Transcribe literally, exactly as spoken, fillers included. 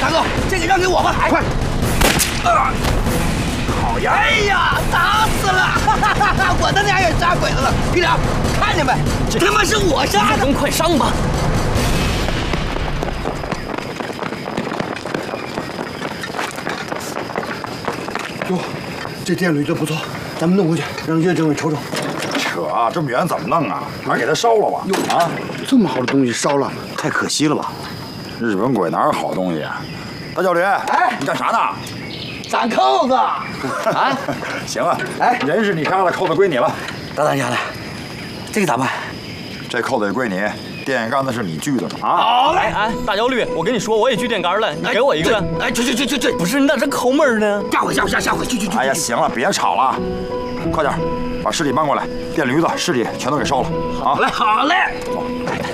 大哥，这个让给我吧，快！啊！好呀！哎呀，打死了！哈哈哈哈！我的娘也杀鬼子了！皮良，看见没？这他妈是我杀的！ 快上吧！ 哟，这电驴子不错，咱们弄回去，让岳政委瞅瞅。 扯啊，这么远怎么弄啊？还是给他烧了吧？ 哟啊， 这么好的东西烧了，太可惜了吧？ 日本鬼哪有好东西啊？大教驴，哎，你干啥呢？ 攒扣子。啊， 行啊，哎，人是你杀的，扣子归你了。 大当家的，这个咋办？ 这扣子也归你，电线杆子是你锯的啊。 好嘞。 哎，大焦虑，我跟你说，我也锯电杆了，你给我一个。 哎，去去去去去！ 不是你咋这抠门呢？ 下回下回下下回去去去！ 哎呀，行了，别吵了，快点把尸体搬过来，电驴子、尸体全都给烧了。 好嘞，好嘞。 走。